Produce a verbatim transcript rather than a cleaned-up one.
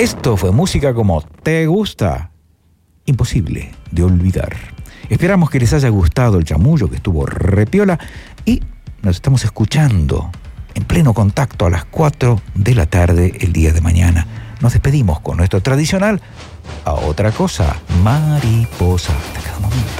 Esto fue música como te gusta, imposible de olvidar. Esperamos que les haya gustado el chamullo, que estuvo repiola, y nos estamos escuchando en pleno contacto a las cuatro de la tarde el día de mañana. Nos despedimos con nuestro tradicional a otra cosa, mariposa. Hasta cada momento.